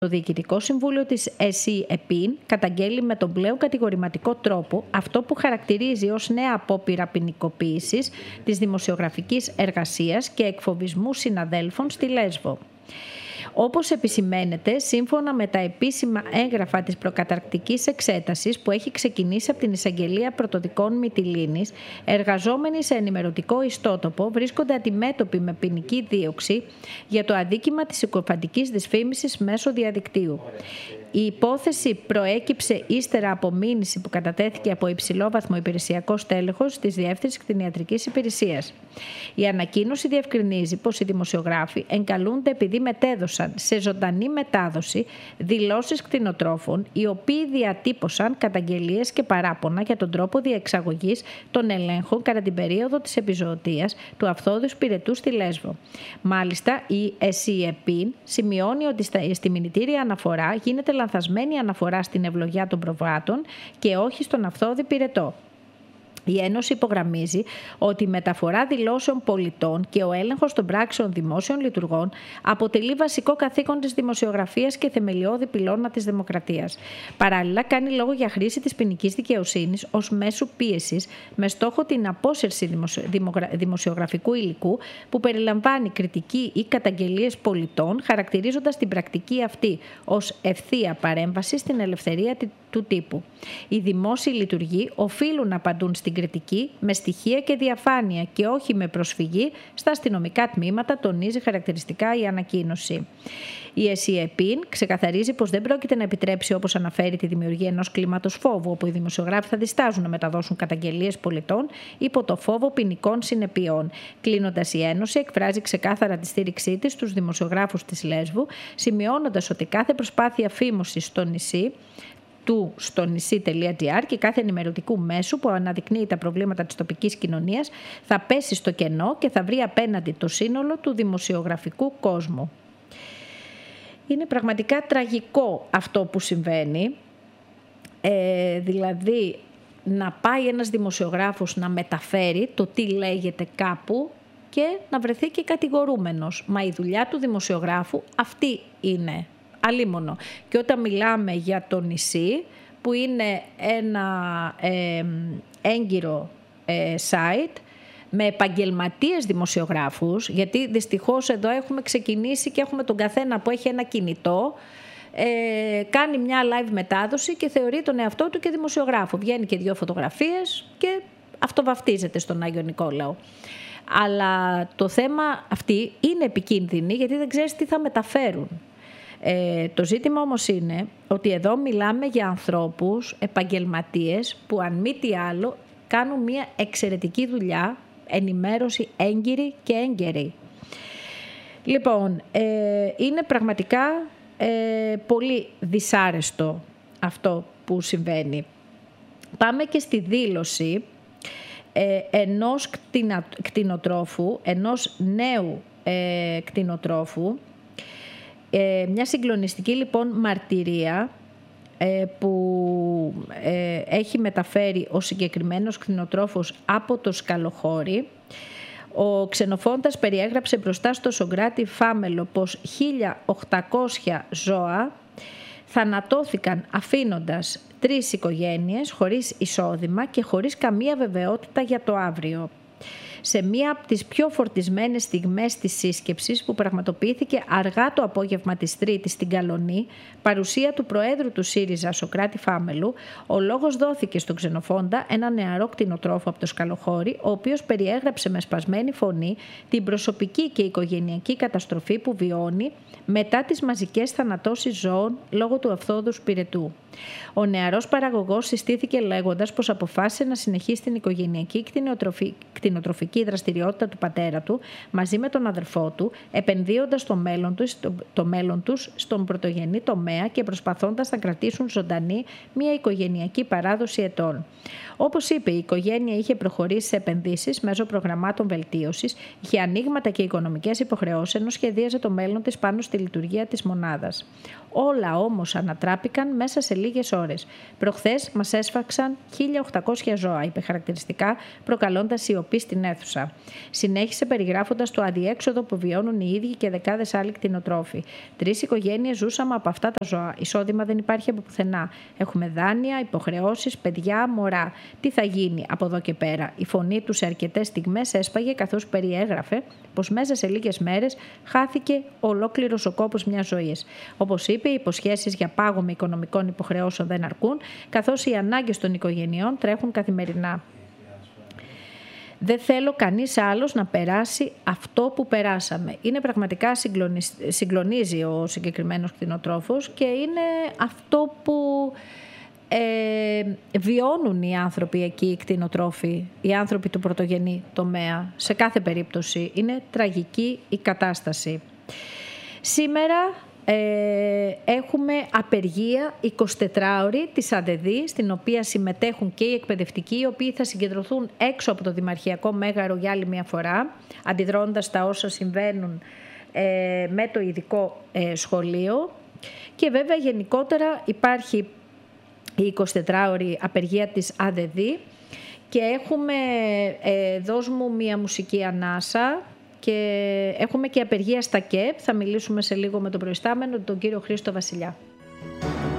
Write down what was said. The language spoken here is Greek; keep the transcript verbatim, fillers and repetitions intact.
Το Διοικητικό Συμβούλιο της ΕΣΥ-ΕΠΗΝ καταγγέλει με τον πλέον κατηγορηματικό τρόπο αυτό που χαρακτηρίζει ως νέα απόπειρα ποινικοποίησης της δημοσιογραφικής εργασίας και εκφοβισμού συναδέλφων στη Λέσβο. Όπως επισημαίνεται, σύμφωνα με τα επίσημα έγγραφα της προκαταρκτικής εξέτασης που έχει ξεκινήσει από την Εισαγγελία Πρωτοδικών Μυτιλήνης, εργαζόμενοι σε ενημερωτικό ιστότοπο βρίσκονται αντιμέτωποι με ποινική δίωξη για το αδίκημα της συκοφαντικής δυσφήμισης μέσω διαδικτύου. Η υπόθεση προέκυψε ύστερα από μήνυση που κατατέθηκε από υψηλόβαθμο υπηρεσιακό στέλεχος της Διεύθυνσης Κτηνιατρικής Υπηρεσίας. Η ανακοίνωση διευκρινίζει πως οι δημοσιογράφοι εγκαλούνται επειδή μετέδωσαν σε ζωντανή μετάδοση δηλώσεις κτηνοτρόφων, οι οποίοι διατύπωσαν καταγγελίες και παράπονα για τον τρόπο διεξαγωγής των ελέγχων κατά την περίοδο της επιζωοτείας του αυθόδους πυρετού στη Λέσβο. Μάλιστα, η ΕΣΥ-ΕΠΗΝ σημειώνει ότι στη μηνυτήρια αναφορά γίνεται λανθασμένη αναφορά στην ευλογιά των προβάτων και όχι στον αυθόδη πυρετό. Η Ένωση υπογραμμίζει ότι η μεταφορά δηλώσεων πολιτών και ο έλεγχος των πράξεων δημόσιων λειτουργών αποτελεί βασικό καθήκον της δημοσιογραφίας και θεμελιώδη πυλώνα της δημοκρατίας. Παράλληλα, κάνει λόγο για χρήση της ποινικής δικαιοσύνης ως μέσου πίεσης με στόχο την απόσυρση δημοσιογραφικού υλικού που περιλαμβάνει κριτική ή καταγγελίες πολιτών, χαρακτηρίζοντας την πρακτική αυτή ως ευθεία παρέμβαση στην ελευθερία του τύπου. Οι δημόσιοι λειτουργοί οφείλουν να απαντούν στην κριτική με στοιχεία και διαφάνεια και όχι με προσφυγή στα αστυνομικά τμήματα, τονίζει χαρακτηριστικά η ανακοίνωση. Η ΕΣΥ-ΕΠΗΝ ξεκαθαρίζει πως δεν πρόκειται να επιτρέψει, όπως αναφέρει, τη δημιουργία ενός κλίματος φόβου, όπου οι δημοσιογράφοι θα διστάζουν να μεταδώσουν καταγγελίες πολιτών υπό το φόβο ποινικών συνεπειών. Κλείνοντας, η Ένωση εκφράζει ξεκάθαρα τη στήριξή της στους δημοσιογράφους της Λέσβου, σημειώνοντας ότι κάθε προσπάθεια φήμωσης στο νησί του στο νησί.gr και κάθε ενημερωτικού μέσου που αναδεικνύει τα προβλήματα της τοπικής κοινωνίας θα πέσει στο κενό και θα βρει απέναντι το σύνολο του δημοσιογραφικού κόσμου. Είναι πραγματικά τραγικό αυτό που συμβαίνει, ε, δηλαδή να πάει ένας δημοσιογράφος να μεταφέρει το τι λέγεται κάπου και να βρεθεί και κατηγορούμενος. Μα η δουλειά του δημοσιογράφου αυτή είναι. Αλίμονο. Και όταν μιλάμε για το νησί, που είναι ένα ε, έγκυρο ε, site με επαγγελματίες δημοσιογράφους, γιατί δυστυχώς εδώ έχουμε ξεκινήσει και έχουμε τον καθένα που έχει ένα κινητό, ε, κάνει μια live μετάδοση και θεωρεί τον εαυτό του και δημοσιογράφο. Βγαίνει και δύο φωτογραφίες και αυτοβαφτίζεται στον Άγιο Νικόλαο. Αλλά το θέμα αυτή είναι επικίνδυνη γιατί δεν ξέρεις τι θα μεταφέρουν. Ε, το ζήτημα όμως είναι ότι εδώ μιλάμε για ανθρώπους, επαγγελματίες που αν μη τι άλλο κάνουν μια εξαιρετική δουλειά, ενημέρωση έγκυρη και έγκαιρη. Λοιπόν, ε, είναι πραγματικά ε, πολύ δυσάρεστο αυτό που συμβαίνει. Πάμε και στη δήλωση ε, ενός κτηνα, κτηνοτρόφου, ενός νέου ε, κτηνοτρόφου. Ε, μια συγκλονιστική λοιπόν μαρτυρία ε, που ε, έχει μεταφέρει ο συγκεκριμένος κτηνοτρόφος από το Σκαλοχώρι. Ο ξενοφόντας περιέγραψε μπροστά στο Σωγκράτη Φάμελο πως χίλια οκτακόσια ζώα θανατώθηκαν αφήνοντας τρεις οικογένειες χωρίς εισόδημα και χωρίς καμία βεβαιότητα για το αύριο. Σε μία από τις πιο φορτισμένες στιγμές της σύσκεψης που πραγματοποιήθηκε αργά το απόγευμα της Τρίτης στην Καλονή, παρουσία του Προέδρου του ΣΥΡΙΖΑ Σωκράτη Φάμελου, ο λόγος δόθηκε στον ξενοφόντα, ένα νεαρό κτηνοτρόφο από το Σκαλοχώρι, ο οποίος περιέγραψε με σπασμένη φωνή την προσωπική και οικογενειακή καταστροφή που βιώνει μετά τις μαζικές θανατώσεις ζώων λόγω του αυθόδους πυρετού. Ο νεαρός παραγωγός συστήθηκε λέγοντας πως αποφάσισε να συνεχίσει την οικογενειακή κτηνοτροφική δραστηριότητα του πατέρα του μαζί με τον αδερφό του, επενδύοντας το μέλλον τους, το μέλλον τους στον πρωτογενή τομέα και προσπαθώντας να κρατήσουν ζωντανή μια οικογενειακή παράδοση ετών. Όπως είπε, η οικογένεια είχε προχωρήσει σε επενδύσεις μέσω προγραμμάτων βελτίωσης, είχε ανοίγματα και οικονομικές υποχρεώσεις, ενώ σχεδίαζε το μέλλον της πάνω στη λειτουργία της μονάδας. Όλα όμως ανατράπηκαν μέσα σε λίγες ώρες. Προχθές μας έσφαξαν χίλια οκτακόσια ζώα, είπε χαρακτηριστικά, προκαλώντας σιωπή στην αίθουσα. αίθουσα. Συνέχισε περιγράφοντας το αδιέξοδο που βιώνουν οι ίδιοι και δεκάδες άλλοι κτηνοτρόφοι. Τρεις οικογένειες ζούσαμε από αυτά τα ζώα. Εισόδημα δεν υπάρχει από πουθενά. Έχουμε δάνεια, υποχρεώσεις, παιδιά, μωρά. Τι θα γίνει από εδώ και πέρα? Η φωνή του σε αρκετές στιγμές έσπαγε καθώς περιέγραφε πως μέσα σε λίγες μέρες χάθηκε ολόκληρος ο κόπος μιας ζωής. Όπως είπε, οι υποσχέσεις για πάγωμα οικονομικών υποχρεώσεων δεν αρκούν, καθώς οι ανάγκες των οικογενειών τρέχουν καθημερινά. Δεν θέλω κανείς άλλος να περάσει αυτό που περάσαμε. Είναι πραγματικά συγκλονίζει ο συγκεκριμένος κτηνοτρόφος και είναι αυτό που ε, βιώνουν οι άνθρωποι εκεί, οι κτηνοτρόφοι, οι άνθρωποι του πρωτογενή τομέα. Σε κάθε περίπτωση είναι τραγική η κατάσταση. Σήμερα Ε, έχουμε απεργία εικοσιτετράωρη της ΑΔΕΔΗ, στην οποία συμμετέχουν και οι εκπαιδευτικοί, οι οποίοι θα συγκεντρωθούν έξω από το Δημαρχιακό Μέγαρο για άλλη μια φορά, αντιδρώντας τα όσα συμβαίνουν ε, με το ειδικό ε, σχολείο. Και βέβαια γενικότερα υπάρχει η εικοσιτετράωρη απεργία της ΑΔΕΔΗ και έχουμε, ε, δώσ' μου μια μουσική ανάσα, και έχουμε και απεργία στα ΚΕΠ. Θα μιλήσουμε σε λίγο με τον προϊστάμενο, τον κύριο Χρήστο Βασιλιά.